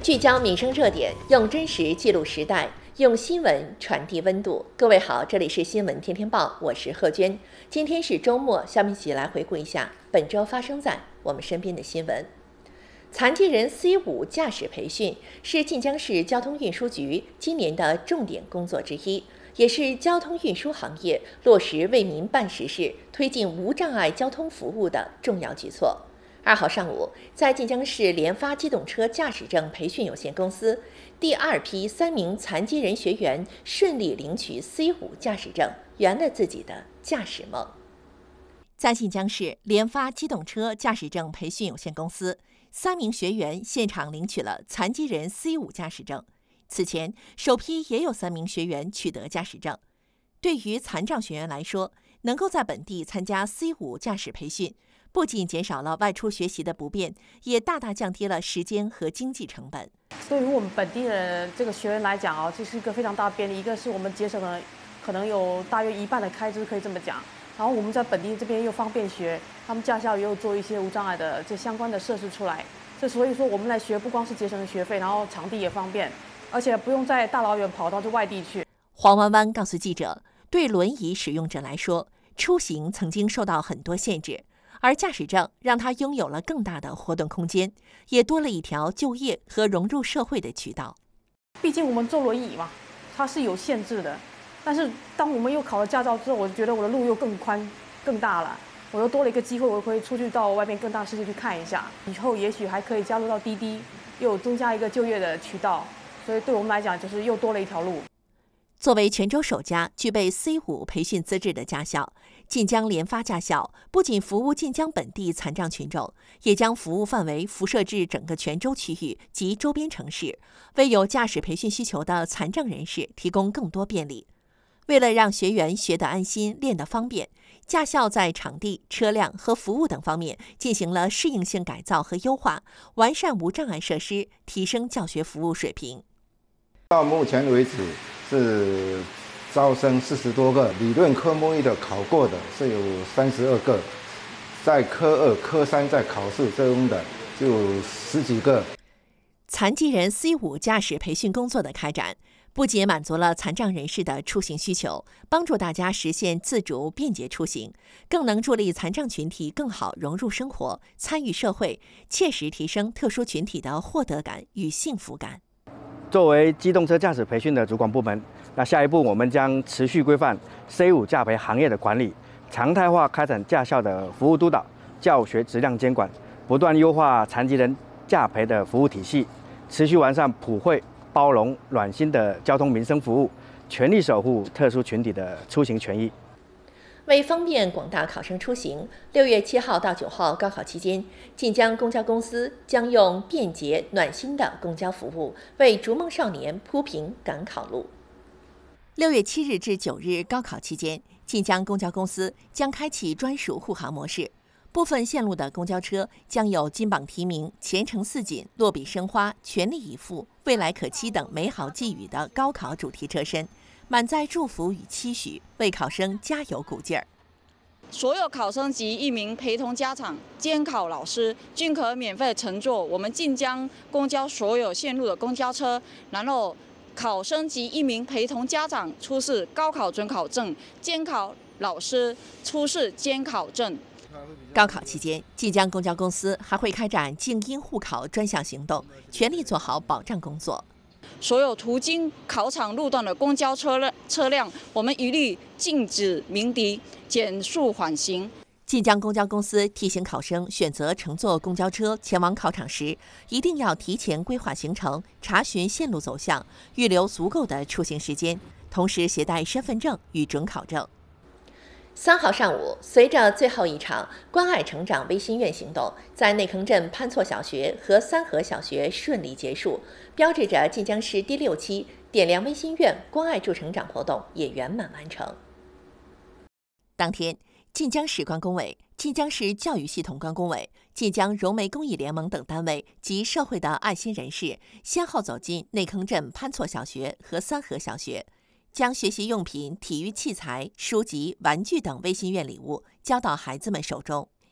聚焦民生热点，用真实记录时代，用新闻传递温度。各位好，这里是新闻天天报，我是贺娟。今天是周末，下面一起来回顾一下本周发生在我们身边的新闻。残疾人 C5 驾驶培训是晋江市交通运输局今年的重点工作之一，也是交通运输行业落实为民办实事、推进无障碍交通服务的重要举措。2号上午，在晋江市联发机动车驾驶证培训有限公司，第2批3名残疾人学员顺利领取 C5 驾驶证，圆了自己的驾驶梦。在晋江市联发机动车驾驶证培训有限公司，3名学员现场领取了残疾人 C5 驾驶证。此前，首批也有3名学员取得驾驶证。对于残障学员来说，能够在本地参加 C5 驾驶培训，不仅减少了外出学习的不便，也大大降低了时间和经济成本。 对于我们本地的这个学员来讲这是一个非常大的便利。一个是我们节省了可能有大约1半的开支，可以这么讲。然后我们在本地这边又方便学，他们驾校也有做一些无障碍的这相关的设施出来。所以说我们来学，不光是节省了学费，然后场地也方便，而且不用再大老远跑到这外地去。 黄弯弯告诉记者，对轮椅使用者来说，出行曾经受到很多限制。而驾驶证让他拥有了更大的活动空间，也多了一条就业和融入社会的渠道。 毕竟我们坐轮椅嘛，它是有限制的。但是当我们又考了驾照之后，我觉得我的路又更宽、更大了。我又多了一个机会，我可以出去到外面更大世界去看一下。以后也许还可以加入到滴滴，又增加一个就业的渠道。所以对我们来讲，就是又多了一条路。 作为全州首家具备 C5 培训资质的驾校，晋江联发驾校不仅服务晋江本地残障群众，也将服务范围辐射至整个全州区域及周边城市，为有驾驶培训需求的残障人士提供更多便利。为了让学员学得安心、练得方便，驾校在场地、车辆和服务等方面进行了适应性改造和优化，完善无障碍设施，提升教学服务水平。 到目前为止是招生40多个，理论科目1的考过的是有32个，在科2、科3在考试中的就10几个。 残疾人 C5 驾驶培训工作的开展，不仅满足了残障人士的出行需求，帮助大家实现自主便捷出行，更能助力残障群体更好融入生活、参与社会，切实提升特殊群体的获得感与幸福感。 作为机动车驾驶培训的主管部门，那下一步我们将持续规范 C5 驾培行业的管理，常态化开展驾校的服务督导、教学质量监管，不断优化残疾人驾培的服务体系，持续完善普惠、包容、暖心的交通民生服务，全力守护特殊群体的出行权益。 为方便广大考生出行，6月7号到9号高考期间，晋江公交公司将用便捷暖心的公交服务，为逐梦少年铺平赶考路。6月7日至9日高考期间，晋江公交公司将开启专属护航模式，部分线路的公交车将有金榜题名、前程似锦、落笔生花、全力以赴、未来可期等美好寄语的高考主题车身，满载祝福与期许，为考生加油鼓劲儿。 所有考生及1名陪同家长、监考老师均可免费乘坐我们晋江公交所有线路的公交车。然后，考生及1名陪同家长出示高考准考证，监考老师出示监考证。 高考期间，晋江公交公司还会开展静音护考专项行动，全力做好保障工作。 所有途经考场路段的公交车辆，我们一律禁止鸣笛，减速缓行。 晋江公交公司提醒考生选择乘坐公交车前往考场时，一定要提前规划行程，查询线路走向，预留足够的出行时间，同时携带身份证与准考证。3号上午，随着最后一场关爱成长微心愿行动在内坑镇潘厝小学和三河小学顺利结束，标志着晋江市第6期点亮微心愿关爱助成长活动也圆满完成。当天，晋江市关工委、晋江市教育系统关工委、晋江融媒公益联盟等单位及社会的爱心人士先后走进内坑镇潘厝小学和三河小学，将学习用品、体育器材、书籍、玩具等微心愿礼物交到孩子们手中。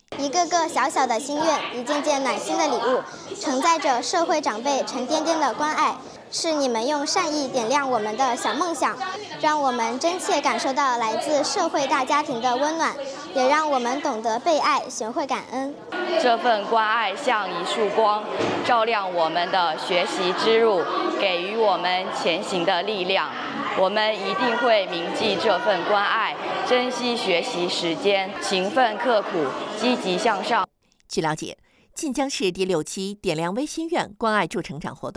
一个个小小的心愿，一件件暖心的礼物，承载着社会长辈沉甸甸的关爱。是你们用善意点亮我们的小梦想，让我们真切感受到来自社会大家庭的温暖，也让我们懂得被爱，学会感恩。 这份关爱像一束光，照亮我们的学习之路，给予我们前行的力量。我们一定会铭记这份关爱，珍惜学习时间，勤奋刻苦，积极向上。 据了解，晋江市第6期点亮微心愿关爱助成长活动